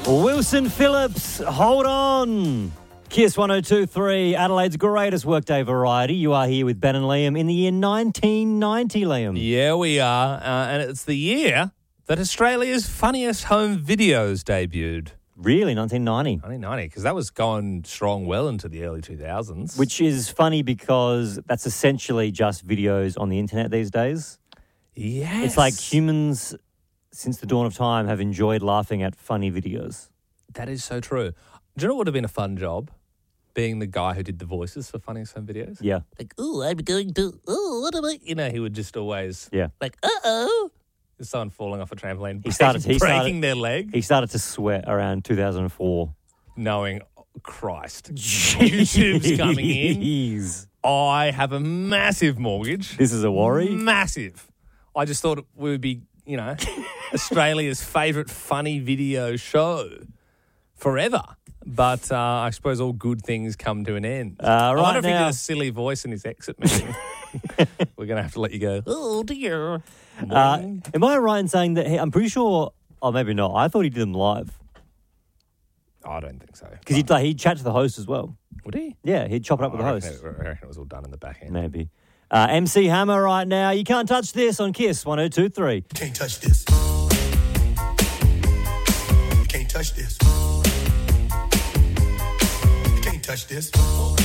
Wilson Phillips, hold on. Kiss 102.3, Adelaide's greatest workday variety. You are here with Ben and Liam in the year 1990, Liam. Yeah, we are. And it's the year that Australia's funniest home videos debuted. Really, 1990? 1990, because that was going strong well into the early 2000s. Which is funny because that's essentially just videos on the internet these days. Yes. It's like humans, since the dawn of time, have enjoyed laughing at funny videos. That is so true. Do you know what would have been a fun job? Being the guy who did the voices for funniest home videos. Yeah. Like, oh, I'm going to, what am I? You know, he would just always, like, there's someone falling off a trampoline, breaking their leg. He started to sweat around 2004. Knowing, oh, Christ, YouTube's coming in. I have a massive mortgage. This is a worry? Massive. I just thought we would be, you know, Australia's favourite funny video show forever. But I suppose all good things come to an end. I wonder if he did a silly voice in his exit meeting. We're going to have to let you go, oh, dear. Am I right in saying that I'm pretty sure, maybe not, I thought he did them live. I don't think so. Because he'd chat to the host as well. Would he? Yeah, he'd chop it up with the host. I reckon it was all done in the back end. Maybe. MC Hammer right now. You can't touch this on Kiss 102.3. You can't touch this. You can't touch this. You can't touch this.